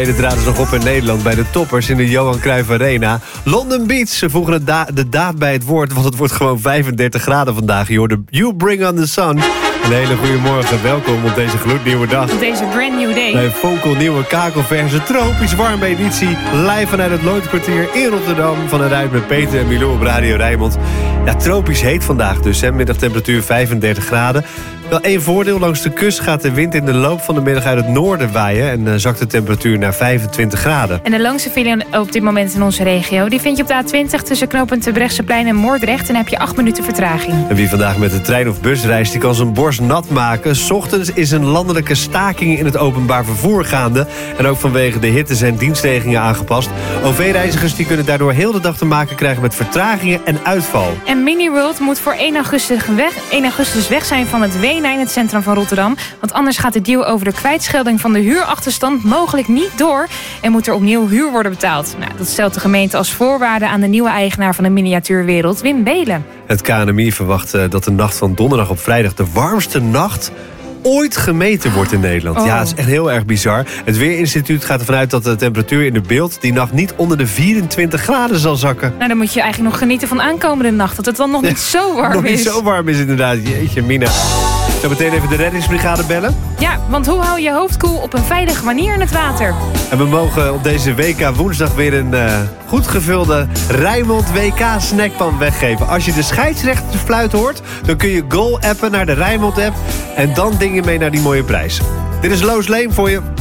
De draad is nog op in Nederland bij de toppers in de Johan Cruijff Arena. London Beach, ze voegen de daad bij het woord, want het wordt gewoon 35 graden vandaag. Je hoorde You Bring on the Sun. Een hele goede morgen, welkom op deze gloednieuwe dag. Op deze brand new day. Bij fonkelnieuwe kakelverse tropisch warme editie. Live vanuit het Lloydkwartier in Rotterdam. Van een Ruit met Peter en Milou op Radio Rijnmond. Ja, tropisch heet vandaag dus, hè. Middagtemperatuur 35 graden. Wel één voordeel, langs de kust gaat de wind in de loop van de middag uit het noorden waaien. En zakt de temperatuur naar 25 graden. En de langste file op dit moment in onze regio, die vind je op de A20 tussen knooppunt Terbrechtseplein en Moordrecht. En heb je 8 minuten vertraging. En wie vandaag met de trein of bus reist, die kan zijn borst nat maken. 's Ochtends is een landelijke staking in het openbaar vervoer gaande. En ook vanwege de hitte zijn dienstregelingen aangepast. OV-reizigers die kunnen daardoor heel de dag te maken krijgen met vertragingen en uitval. En Miniworld moet voor 1 augustus weg zijn van het Wenen in het centrum van Rotterdam. Want anders gaat de deal over de kwijtschelding van de huurachterstand mogelijk niet door. En moet er opnieuw huur worden betaald. Nou, dat stelt de gemeente als voorwaarde aan de nieuwe eigenaar van de miniatuurwereld, Wim Belen. Het KNMI verwacht dat de nacht van donderdag op vrijdag de warmste nacht ooit gemeten wordt in Nederland. Oh. Ja, het is echt heel erg bizar. Het Weerinstituut gaat ervan uit dat de temperatuur in de beeld die nacht niet onder de 24 graden zal zakken. Nou, dan moet je eigenlijk nog genieten van aankomende nacht. Dat het dan nog niet zo warm is. Nog niet zo warm is inderdaad. Jeetje, Mina. Zo meteen even de reddingsbrigade bellen. Ja, want hoe hou je je hoofd koel op een veilige manier in het water? En we mogen op deze WK woensdag weer een goed gevulde Rijnmond WK snackpan weggeven. Als je de scheidsrechterfluit hoort, dan kun je goal appen naar de Rijnmond app. En dan ding je mee naar die mooie prijs. Dit is Loos Leem voor je.